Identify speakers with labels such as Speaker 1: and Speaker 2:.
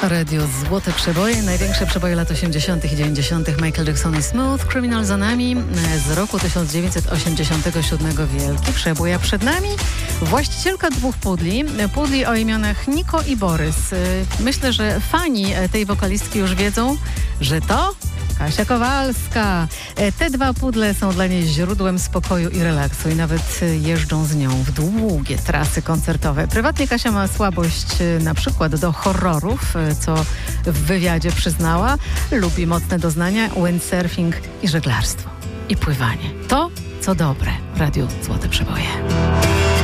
Speaker 1: Radio Złote Przeboje, największe przeboje lat 80. i 90. Michael Jackson i Smooth Criminal za nami, z roku 1987 wielki przebój, a przed nami właścicielka dwóch pudli o imionach Niko i Borys. Myślę, że fani tej wokalistki już wiedzą, że to Kasia Kowalska. Te dwa pudle są dla niej źródłem spokoju i relaksu i nawet jeżdżą z nią w długie trasy koncertowe. Prywatnie Kasia ma słabość na przykład do horrorów, co w wywiadzie przyznała. Lubi mocne doznania, windsurfing i żeglarstwo. I pływanie. To, co dobre w Radiu Złote Przeboje.